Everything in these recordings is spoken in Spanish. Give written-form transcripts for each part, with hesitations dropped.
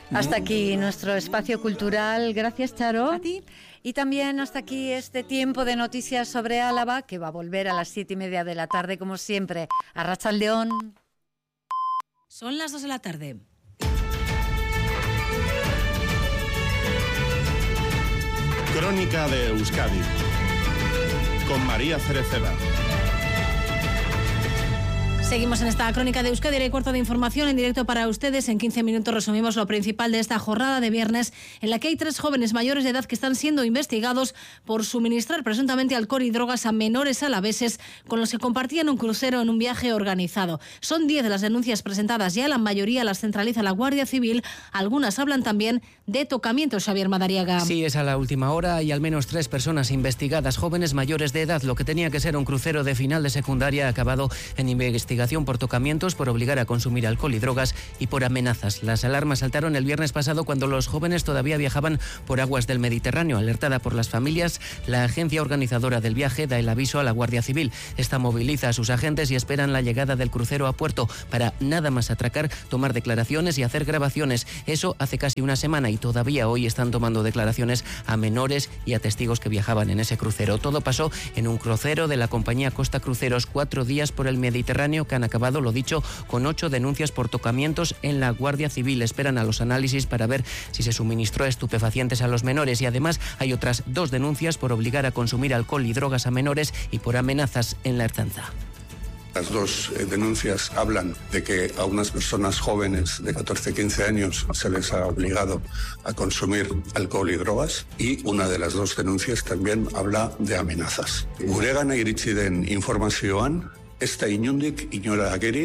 Hasta aquí nuestro espacio cultural. Gracias, Charo. A ti. Y también hasta aquí este tiempo de noticias sobre Álava, que va a volver a las 7:30 de la tarde, como siempre. Arratsaldeon. Son las 2 de la tarde. Crónica de Euskadi con María Cereceda. Seguimos en esta crónica de Euskadi, y cuarto de información en directo para ustedes. En 15 minutos resumimos lo principal de esta jornada de viernes, en la que hay 3 jóvenes mayores de edad que están siendo investigados por suministrar presuntamente alcohol y drogas a menores alaveses con los que compartían un crucero en un viaje organizado. Son 10 las denuncias presentadas ya, la mayoría las centraliza la Guardia Civil. Algunas hablan también de tocamientos, Xavier Madariaga. Sí, es a la última hora. Hay al menos 3 personas investigadas, jóvenes mayores de edad. Lo que tenía que ser un crucero de final de secundaria ha acabado en investigación por tocamientos, por obligar a consumir alcohol y drogas y por amenazas. Las alarmas saltaron el viernes pasado cuando los jóvenes todavía viajaban por aguas del Mediterráneo. Alertada por las familias, la agencia organizadora del viaje da el aviso a la Guardia Civil. Esta moviliza a sus agentes y esperan la llegada del crucero a puerto para nada más atracar, tomar declaraciones y hacer grabaciones. Eso hace casi una semana y todavía hoy están tomando declaraciones a menores y a testigos que viajaban en ese crucero. Todo pasó en un crucero de la compañía Costa Cruceros, 4 días por el Mediterráneo que han acabado, lo dicho, con 8 denuncias por tocamientos en la Guardia Civil. Esperan a los análisis para ver si se suministró estupefacientes a los menores y además hay otras 2 denuncias por obligar a consumir alcohol y drogas a menores y por amenazas en la Ertzaintza. Las 2 denuncias hablan de que a unas personas jóvenes de 14-15 años se les ha obligado a consumir alcohol y drogas, y una de las 2 denuncias también habla de amenazas. Guregana iritsi den informazioan, ez da inundik inora ageri,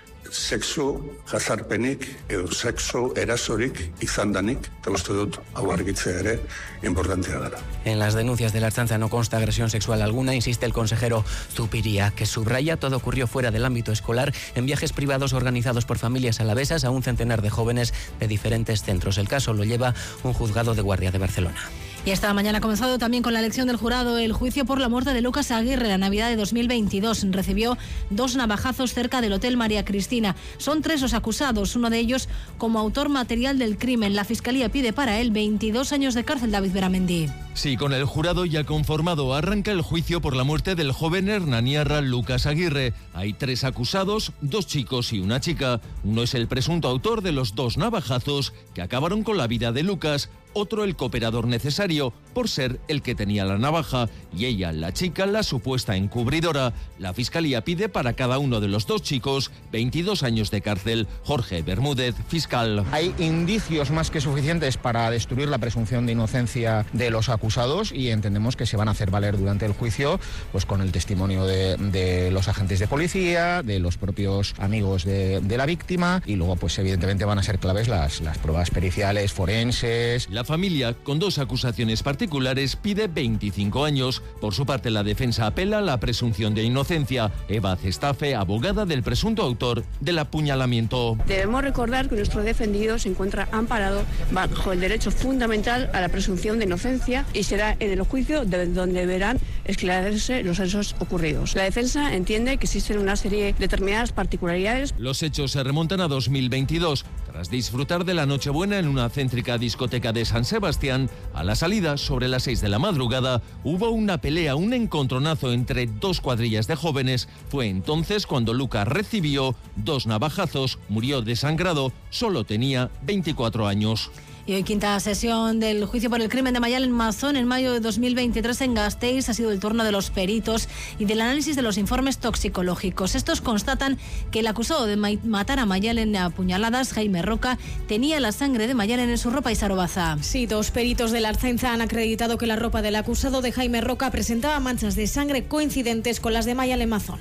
sexu jazarpenik edo sexu erasorik izan danik, eta uste dut hau argitzea ere importantea dela. En las denuncias de la Ertzaintza no consta agresión sexual alguna, insiste el consejero Zupiria, que subraya todo ocurrió fuera del ámbito escolar, en viajes privados organizados por familias alavesas a un centenar de jóvenes de diferentes centros. El caso lo lleva un juzgado de guardia de Barcelona. Y esta mañana ha comenzado también con la elección del jurado el juicio por la muerte de Lucas Aguirre la Navidad de 2022. Recibió 2 navajazos cerca del Hotel María Cristina. Son 3 los acusados, uno de ellos como autor material del crimen. La Fiscalía pide para él 22 años de cárcel. David Beramendi. Sí, con el jurado ya conformado, arranca el juicio por la muerte del joven hernaniarra Lucas Aguirre. Hay 3 acusados, 2 chicos y una chica. Uno es el presunto autor de los 2 navajazos que acabaron con la vida de Lucas. Otro el cooperador necesario, por ser el que tenía la navaja, y ella, la chica, la supuesta encubridora. La Fiscalía pide para cada uno de los 2 chicos 22 años de cárcel. Jorge Bermúdez, fiscal. Hay indicios más que suficientes para destruir la presunción de inocencia de los acusados y entendemos que se van a hacer valer durante el juicio, pues con el testimonio de los agentes de policía, de los propios amigos de la víctima, y luego pues evidentemente van a ser claves las pruebas periciales, forenses. La familia, con 2 acusaciones particulares, pide 25 años. Por su parte, la defensa apela a la presunción de inocencia. Eva Cestafe, abogada del presunto autor del apuñalamiento. Debemos recordar que nuestro defendido se encuentra amparado bajo el derecho fundamental a la presunción de inocencia y será en el juicio donde deberán esclarecerse los hechos ocurridos. La defensa entiende que existen una serie de determinadas particularidades. Los hechos se remontan a 2022. Tras disfrutar de la Nochebuena en una céntrica discoteca de San Sebastián, a la salida, sobre las 6 de la madrugada, hubo una pelea, un encontronazo entre 2 cuadrillas de jóvenes. Fue entonces cuando Lucas recibió 2 navajazos, murió desangrado, solo tenía 24 años. Y hoy 5ª sesión del juicio por el crimen de Mayalen Mazón. En mayo de 2023 en Gasteiz ha sido el turno de los peritos y del análisis de los informes toxicológicos. Estos constatan que el acusado de matar a Mayalen a puñaladas, Jaime Roca, tenía la sangre de Mayalen en su ropa. y Sarobaza. Sí, 2 peritos de la Ertzaintza han acreditado que la ropa del acusado de Jaime Roca presentaba manchas de sangre coincidentes con las de Mayalen Mazón.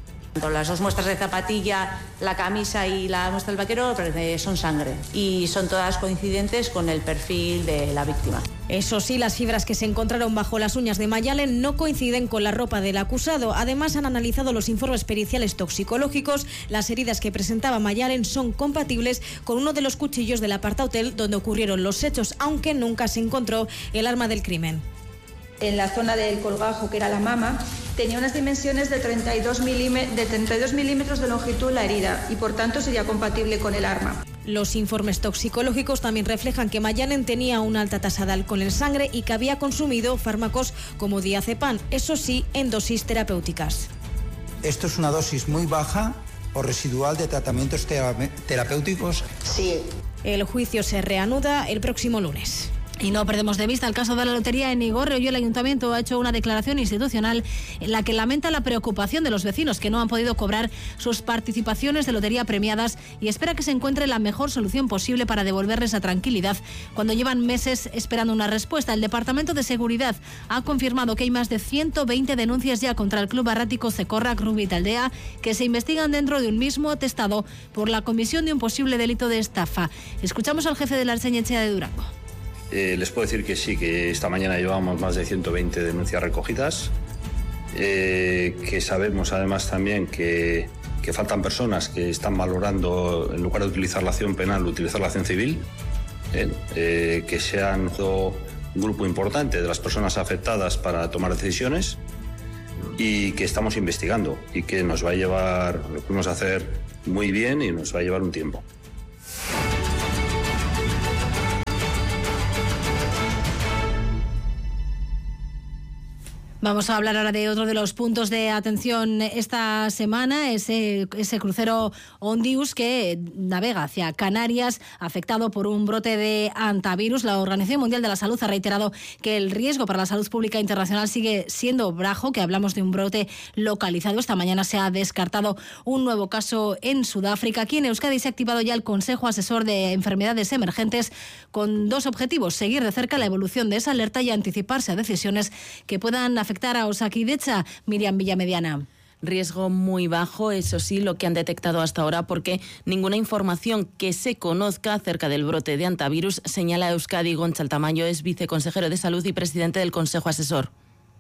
Las 2 muestras de zapatilla, la camisa y la muestra del vaquero son sangre y son todas coincidentes con el perfil de la víctima. Eso sí, las fibras que se encontraron bajo las uñas de Mayalen no coinciden con la ropa del acusado. Además, han analizado los informes periciales toxicológicos. Las heridas que presentaba Mayalen son compatibles con uno de los cuchillos del apartahotel donde ocurrieron los hechos, aunque nunca se encontró el arma del crimen. En la zona del colgajo, que era la mama, tenía unas dimensiones de 32 milímetros de longitud la herida y por tanto sería compatible con el arma. Los informes toxicológicos también reflejan que Mayalen tenía una alta tasa de alcohol en sangre y que había consumido fármacos como diazepam, eso sí, en dosis terapéuticas. ¿Esto es una dosis muy baja o residual de tratamientos terapéuticos? Sí. El juicio se reanuda el próximo lunes. Y no perdemos de vista el caso de la lotería en Igorre. Hoy el Ayuntamiento ha hecho una declaración institucional en la que lamenta la preocupación de los vecinos que no han podido cobrar sus participaciones de lotería premiadas y espera que se encuentre la mejor solución posible para devolverles la tranquilidad cuando llevan meses esperando una respuesta. El Departamento de Seguridad ha confirmado que hay más de 120 denuncias ya contra el Club Arrático Cecorrak Rugby Taldea que se investigan dentro de un mismo atestado por la comisión de un posible delito de estafa. Escuchamos al jefe de la Ertzaintza de Durango. Les puedo decir que sí, que esta mañana llevamos más de 120 denuncias recogidas, que sabemos además también que faltan personas que están valorando, en lugar de utilizar la acción penal, utilizar la acción civil, que se han dado un grupo importante de las personas afectadas para tomar decisiones y que estamos investigando y que nos va a llevar, lo podemos hacer muy bien y nos va a llevar un tiempo. Vamos a hablar ahora de otro de los puntos de atención esta semana, ese crucero Ondius que navega hacia Canarias afectado por un brote de hantavirus. La Organización Mundial de la Salud ha reiterado que el riesgo para la salud pública internacional sigue siendo bajo, que hablamos de un brote localizado. Esta mañana se ha descartado un nuevo caso en Sudáfrica. Aquí en Euskadi se ha activado ya el Consejo Asesor de Enfermedades Emergentes con dos objetivos: seguir de cerca la evolución de esa alerta y anticiparse a decisiones que puedan afectar a Osakidetza. Miriam Villamediana. Riesgo muy bajo, eso sí, lo que han detectado hasta ahora, porque ninguna información que se conozca acerca del brote de hantavirus, señala Euskadi. Gontzal Tamayo es viceconsejero de Salud y presidente del Consejo Asesor.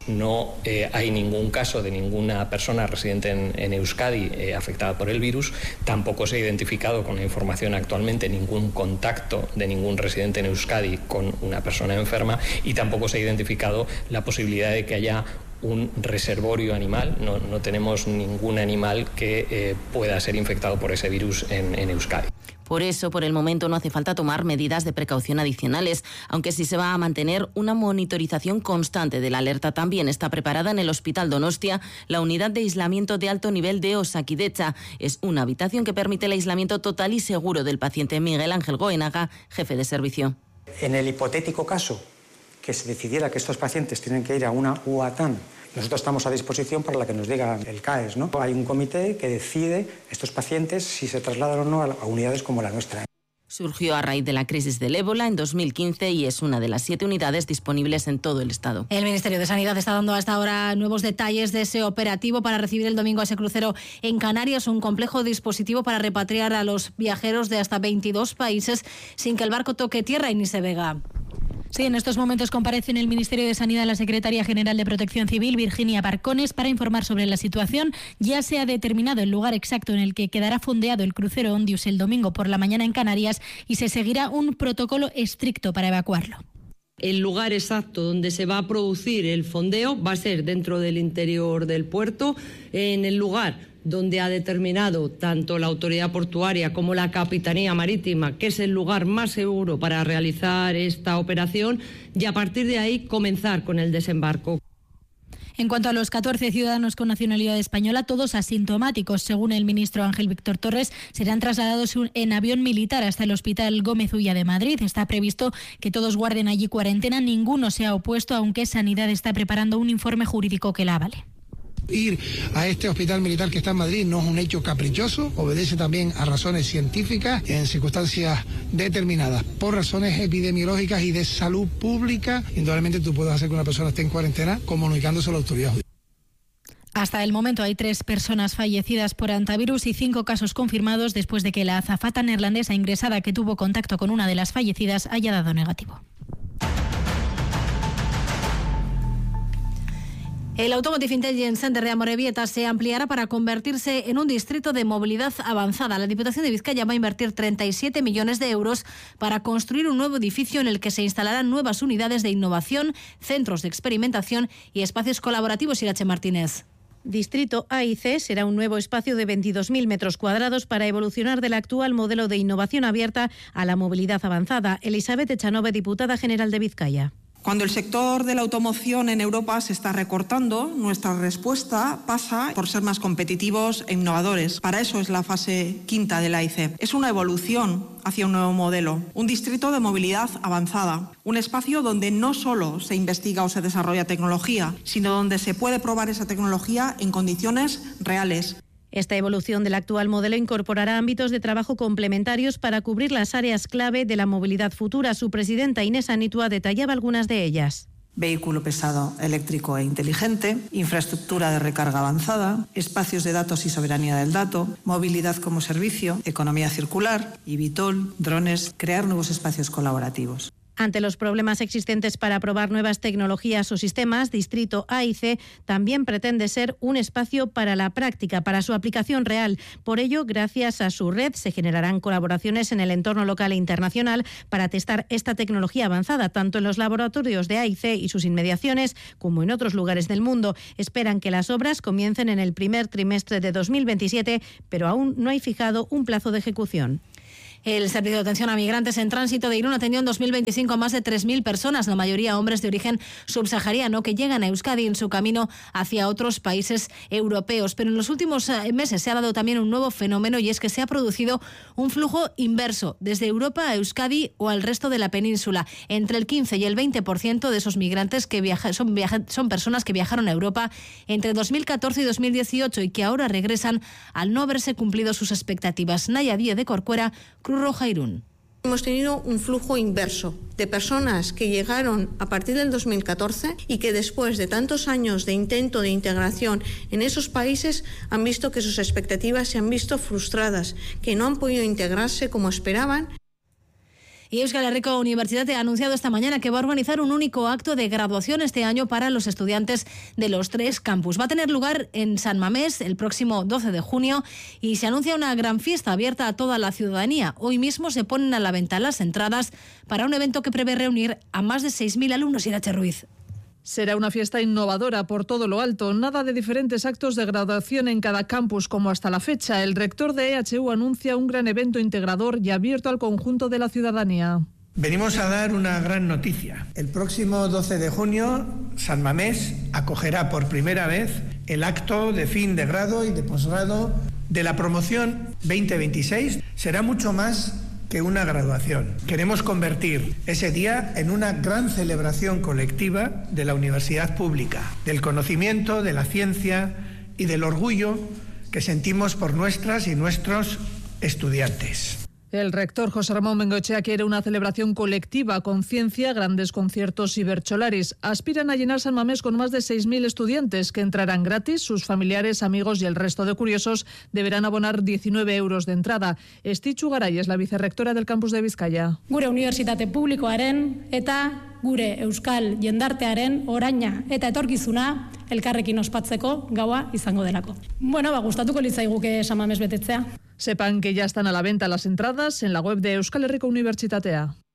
No hay ningún caso de ninguna persona residente en Euskadi afectada por el virus. Tampoco se ha identificado con la información actualmente ningún contacto de ningún residente en Euskadi con una persona enferma y tampoco se ha identificado la posibilidad de que haya un reservorio animal. No tenemos ningún animal que pueda ser infectado por ese virus en Euskadi. Por eso, por el momento, no hace falta tomar medidas de precaución adicionales, aunque sí se va a mantener una monitorización constante de la alerta. También está preparada en el Hospital Donostia la unidad de aislamiento de alto nivel de Osakidetza. Es una habitación que permite el aislamiento total y seguro del paciente. Miguel Ángel Goenaga, jefe de servicio. En el hipotético caso que se decidiera que estos pacientes tienen que ir a una UATAN, nosotros estamos a disposición para la que nos diga el CAES, ¿no? Hay un comité que decide estos pacientes si se trasladan o no a unidades como la nuestra. Surgió a raíz de la crisis del ébola en 2015 y es una de las 7 unidades disponibles en todo el Estado. El Ministerio de Sanidad está dando hasta ahora nuevos detalles de ese operativo para recibir el domingo a ese crucero en Canarias, un complejo dispositivo para repatriar a los viajeros de hasta 22 países sin que el barco toque tierra y ni se vega. Sí, en estos momentos comparece en el Ministerio de Sanidad la Secretaria General de Protección Civil, Virginia Barcones, para informar sobre la situación. Ya se ha determinado el lugar exacto en el que quedará fondeado el crucero Ondius el domingo por la mañana en Canarias y se seguirá un protocolo estricto para evacuarlo. El lugar exacto donde se va a producir el fondeo va a ser dentro del interior del puerto, en el lugar donde ha determinado tanto la autoridad portuaria como la Capitanía Marítima que es el lugar más seguro para realizar esta operación, y a partir de ahí comenzar con el desembarco. En cuanto a los 14 ciudadanos con nacionalidad española, todos asintomáticos, según el ministro Ángel Víctor Torres, serán trasladados en avión militar hasta el Hospital Gómez Ulla de Madrid. Está previsto que todos guarden allí cuarentena. Ninguno se ha opuesto, aunque Sanidad está preparando un informe jurídico que la avale. Ir a este hospital militar que está en Madrid no es un hecho caprichoso, obedece también a razones científicas en circunstancias determinadas. Por razones epidemiológicas y de salud pública, indudablemente tú puedes hacer que una persona esté en cuarentena comunicándose a la autoridad judicial. Hasta el momento hay 3 personas fallecidas por hantavirus y 5 casos confirmados después de que la azafata neerlandesa ingresada que tuvo contacto con una de las fallecidas haya dado negativo. El Automotive Intelligence Center de Amorebieta se ampliará para convertirse en un distrito de movilidad avanzada. La Diputación de Vizcaya va a invertir 37 millones de euros para construir un nuevo edificio en el que se instalarán nuevas unidades de innovación, centros de experimentación y espacios colaborativos. Irache Martínez. Distrito A y C será un nuevo espacio de 22.000 metros cuadrados para evolucionar del actual modelo de innovación abierta a la movilidad avanzada. Elizabeth Echanove, diputada general de Vizcaya. Cuando el sector de la automoción en Europa se está recortando, nuestra respuesta pasa por ser más competitivos e innovadores. Para eso es la fase quinta de la AIC. Es una evolución hacia un nuevo modelo, un distrito de movilidad avanzada, un espacio donde no solo se investiga o se desarrolla tecnología, sino donde se puede probar esa tecnología en condiciones reales. Esta evolución del actual modelo incorporará ámbitos de trabajo complementarios para cubrir las áreas clave de la movilidad futura. Su presidenta Inés Anitua detallaba algunas de ellas. Vehículo pesado, eléctrico e inteligente, infraestructura de recarga avanzada, espacios de datos y soberanía del dato, movilidad como servicio, economía circular, eVTOL, drones, crear nuevos espacios colaborativos. Ante los problemas existentes para probar nuevas tecnologías o sistemas, Distrito A y C también pretende ser un espacio para la práctica, para su aplicación real. Por ello, gracias a su red, se generarán colaboraciones en el entorno local e internacional para testar esta tecnología avanzada, tanto en los laboratorios de A y C y sus inmediaciones, como en otros lugares del mundo. Esperan que las obras comiencen en el primer trimestre de 2027, pero aún no hay fijado un plazo de ejecución. El Servicio de Atención a Migrantes en Tránsito de Irún atendió en 2025 a más de 3.000 personas, la mayoría hombres de origen subsahariano, que llegan a Euskadi en su camino hacia otros países europeos. Pero en los últimos meses se ha dado también un nuevo fenómeno, y es que se ha producido un flujo inverso desde Europa a Euskadi o al resto de la península. Entre el 15 y el 20% de esos migrantes que son personas que viajaron a Europa entre 2014 y 2018 y que ahora regresan al no haberse cumplido sus expectativas. Naya Díez de Corcuera, Cruz Roja Irún. Hemos tenido un flujo inverso de personas que llegaron a partir del 2014 y que después de tantos años de intento de integración en esos países han visto que sus expectativas se han visto frustradas, que no han podido integrarse como esperaban. Y Euskal Herriko Universidad ha anunciado esta mañana que va a organizar un único acto de graduación este año para los estudiantes de los 3 campus. Va a tener lugar en San Mamés el próximo 12 de junio y se anuncia una gran fiesta abierta a toda la ciudadanía. Hoy mismo se ponen a la venta las entradas para un evento que prevé reunir a más de 6.000 alumnos. Irache Ruiz. Será una fiesta innovadora por todo lo alto, nada de diferentes actos de graduación en cada campus como hasta la fecha. El rector de EHU anuncia un gran evento integrador y abierto al conjunto de la ciudadanía. Venimos a dar una gran noticia. El próximo 12 de junio, San Mamés acogerá por primera vez el acto de fin de grado y de posgrado de la promoción 2026. Será mucho más que una graduación. Queremos convertir ese día en una gran celebración colectiva de la universidad pública, del conocimiento, de la ciencia y del orgullo que sentimos por nuestras y nuestros estudiantes. El rector José Ramón Bengoechea quiere una celebración colectiva con ciencia, grandes conciertos y bertsolaris. Aspiran a llenar San Mamés con más de 6.000 estudiantes que entrarán gratis. Sus familiares, amigos y el resto de curiosos deberán abonar 19 euros de entrada. Estitxu Garay es la vicerrectora del campus de Vizcaya. Gure unibertsitate publikoaren eta gure euskal jendartearen oraina eta etorkizuna elkarrekin ospatzeko gaua izango delako. Gustatuko litzaiguke San Mamés betetzea. Sepan que ya están a la venta las entradas en la web de Euskal Herriko Unibertsitatea.